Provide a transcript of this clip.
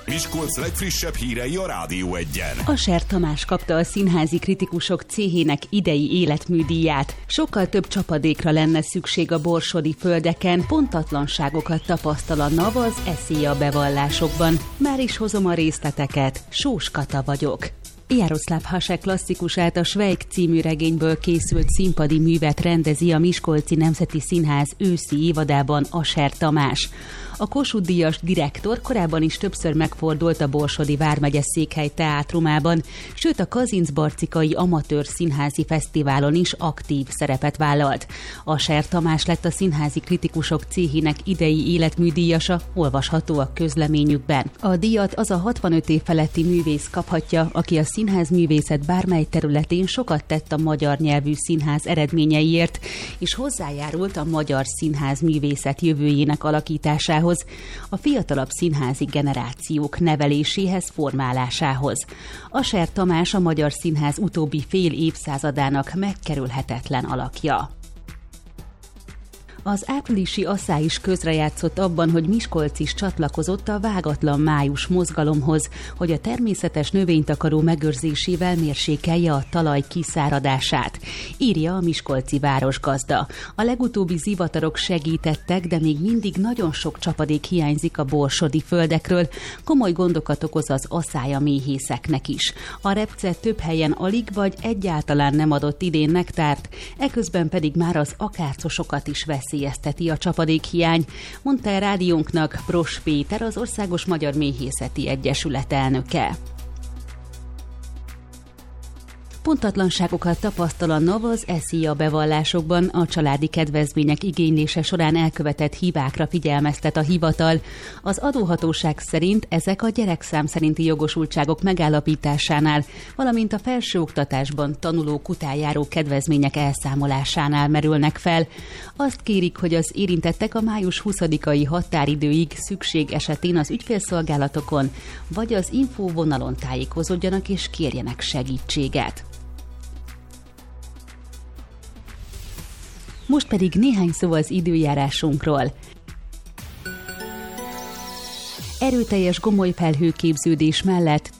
Miskolc legfrissebb hírei a Rádió Egyen. Ascher Tamás kapta a Színházi Kritikusok Céhének idei életműdíját. Sokkal több csapadékra lenne szükség a borsodi földeken, pontatlanságokat tapasztal a NAV az SZIA bevallásokban. Már is hozom a részleteket, Sós Kata vagyok. Jaroszláv Hasek klasszikusát, a Schweig című regényből készült színpadi művet rendezi a Miskolci Nemzeti Színház őszi évadában Ascher Tamás. A Kossuth-díjas direktor korábban is többször megfordult a Borsodi vármegye székhely teátrumában, sőt a Kazincbarcikai Amatőr Színházi Fesztiválon is aktív szerepet vállalt. Ascher Tamás lett a Színházi Kritikusok Céhének idei életműdíjasa, olvasható a közleményükben. A díjat az a 65 év feletti művész kaphatja, aki a színházművészet bármely területén sokat tett a magyar nyelvű színház eredményeiért, és hozzájárult a magyar színház művészet jövőjének alakításához, a fiatalabb színházi generációk neveléséhez, formálásához. Ascher Tamás a magyar színház utóbbi fél évszázadának megkerülhetetlen alakja. Az áprilisi ASZÁ is közrejátszott abban, hogy Miskolc is csatlakozott a Vágatlan május mozgalomhoz, hogy a természetes növénytakaró megőrzésével mérsékelje a talaj kiszáradását, írja a miskolci városgazda. A legutóbbi zivatarok segítettek, de még mindig nagyon sok csapadék hiányzik a borsodi földekről, komoly gondokat okoz az aszája méhészeknek is. A repce több helyen alig vagy egyáltalán nem adott idén nektárt, eközben pedig már az akárcosokat is veszélyezteti a csapadékhiány, mondta a rádiónknak Pros Péter, az Országos Magyar Méhészeti Egyesület elnöke. Pontatlanságokat tapasztal a NAV az SZIA bevallásokban, a családi kedvezmények igénylése során elkövetett hibákra figyelmeztet a hivatal. Az adóhatóság szerint ezek a gyerekszám szerinti jogosultságok megállapításánál, valamint a felsőoktatásban tanulók után járó kedvezmények elszámolásánál merülnek fel. Azt kérik, hogy az érintettek a május 20-ai határidőig szükség esetén az ügyfélszolgálatokon vagy az infóvonalon tájékozódjanak és kérjenek segítséget. Most pedig néhány szó az időjárásunkról. Erőteljes gomolyfelhőképződés mellett